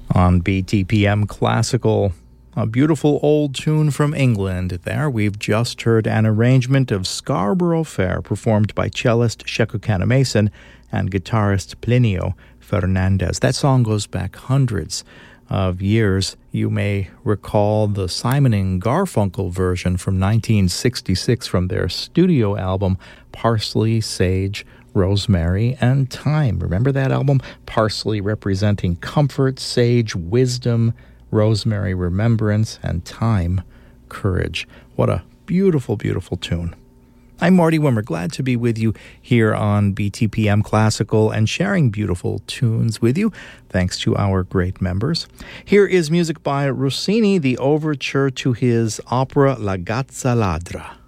On BTPM Classical, a beautiful old tune from England. There we've just heard an arrangement of Scarborough Fair performed by cellist Sheku Canamason and guitarist Plinio Fernandez. That song goes back hundreds of years. You may recall the Simon and Garfunkel version from 1966 from their studio album Parsley, Sage, Rosemary, and Thyme. Remember that album? Parsley representing comfort, sage, wisdom, rosemary, remembrance, and thyme, courage. What a beautiful, beautiful tune. I'm Marty Wimmer, glad to be with you here on BTPM Classical and sharing beautiful tunes with you, thanks to our great members. Here is music by Rossini, the overture to his opera La Gazza Ladra.